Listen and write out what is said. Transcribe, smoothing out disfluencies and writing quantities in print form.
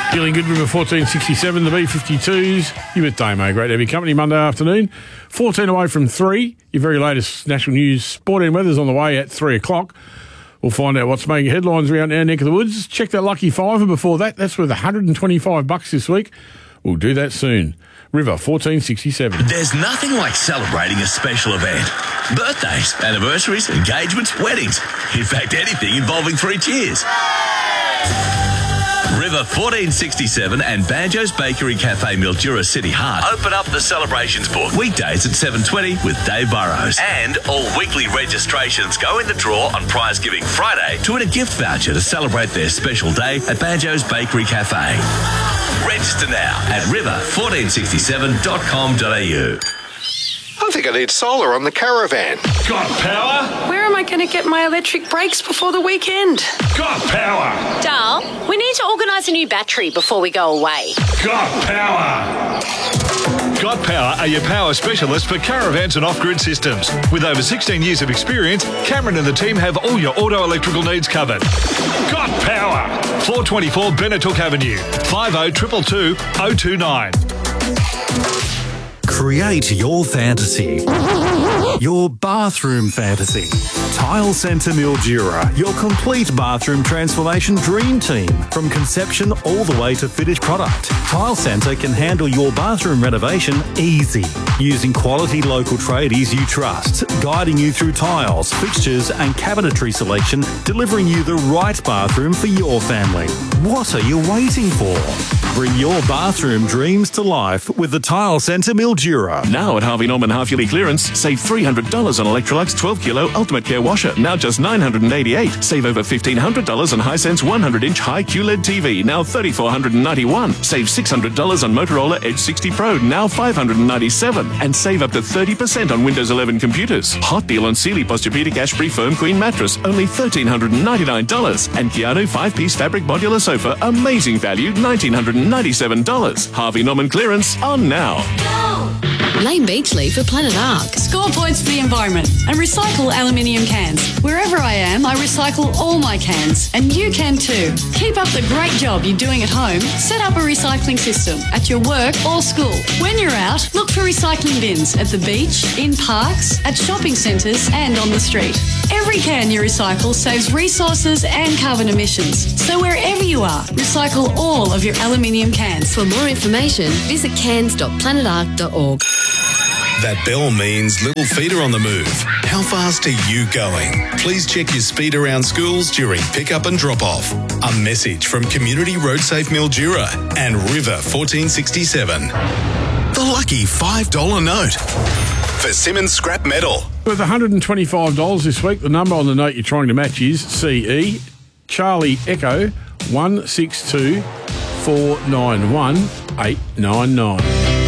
Feeling good, River 1467, the B52s. You with Damo, great to have your company Monday afternoon. 14 away from 3. Your very latest national news, sport and weather's on the way at 3 o'clock. We'll find out what's making headlines around our neck of the woods. Check that lucky fiver before that. That's worth $125 this week. We'll do that soon. River 1467. There's nothing like celebrating a special event. Birthdays, anniversaries, engagements, weddings. In fact, anything involving 3 cheers. River 1467 and Banjo's Bakery Cafe Mildura City Heart open up the celebrations book weekdays at 7:20 with Dave Burrows. And all weekly registrations go in the draw on Prize Giving Friday to win a gift voucher to celebrate their special day at Banjo's Bakery Cafe. Register now at river1467.com.au. I think I need solar on the caravan. Got power? Where am I going to get my electric brakes before the weekend? Got power? Dal, we need to organise a new battery before we go away. Got power? Got Power are your power specialists for caravans and off-grid systems. With over 16 years of experience, Cameron and the team have all your auto electrical needs covered. Got power? 424 Benetook Avenue, 50 222 029. Create your fantasy. Your bathroom fantasy. Tile Centre Mildura, your complete bathroom transformation dream team. From conception all the way to finished product, Tile Centre can handle your bathroom renovation easy. Using quality local tradies you trust, guiding you through tiles, fixtures and cabinetry selection, delivering you the right bathroom for your family. What are you waiting for? Bring your bathroom dreams to life with the Tile Centre Mildura. Now at Harvey Norman half yearly clearance, save $300 on Electrolux 12 kilo Ultimate Care washer, now just $988. Save over $1,500 on Hisense 100-inch high QLED TV, now $3,491. Save $600 on Motorola Edge 60 Pro, now $597. And save up to 30% on Windows 11 computers. Hot deal on Sealy Posturepedic Ashbury Firm Queen mattress, only $1,399. And Keanu 5-piece fabric modular sofa, amazing value, $1,997. Harvey Norman clearance on now. Lane Beachley for Planet Ark. Score points for the environment and recycle aluminium cans. Wherever I am, I recycle all my cans, and you can too. Keep up the great job you're doing at home. Set up a recycling system at your work or school. When you're out, look for recycling bins at the beach, in parks, at shopping centres and on the street. Every can you recycle saves resources and carbon emissions. So wherever you are, recycle all of your aluminium cans. For more information, visit cans.planetark.org. That bell means little feet are on the move. How fast are you going? Please check your speed around schools during pick-up and drop-off. A message from Community Road Safe Mildura and River 1467. The lucky $5 note for Simmons Scrap Metal. Worth $125 this week. The number on the note you're trying to match is CE Charlie Echo 162 491 899.